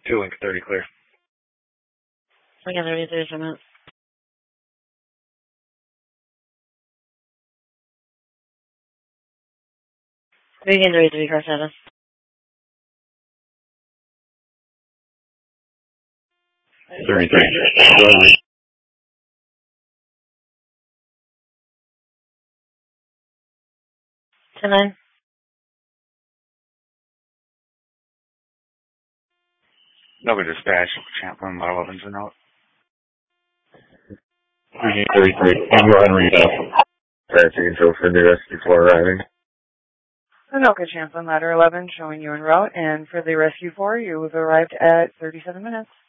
2 Link 30 clear. Again, 37 minutes. Begin 33, car 7. 33. 10-9. No good dispatch. Champlin, Model 11's a note. 33. And go ahead and read that. Traffic control for the rescue before arriving. Anoka Champlin, ladder 11, showing you en route, and for the rescue 4, you have arrived at 37 minutes.